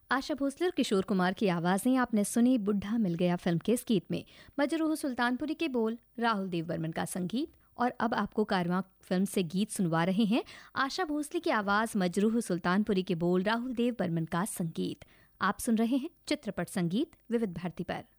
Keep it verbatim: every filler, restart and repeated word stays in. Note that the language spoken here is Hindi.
आशा भोसले और किशोर कुमार की आवाज़ें आपने सुनी बुढ़ा मिल गया फिल्म के इस गीत में। मजरूह सुल्तानपुरी के बोल, राहुल देव बर्मन का संगीत। और अब आपको कारवां फिल्म से गीत सुनवा रहे हैं आशा भोसले की आवाज़, मजरूह सुल्तानपुरी के बोल, राहुल देव बर्मन का संगीत। आप सुन रहे हैं चित्रपट संगीत विविध भारती पर।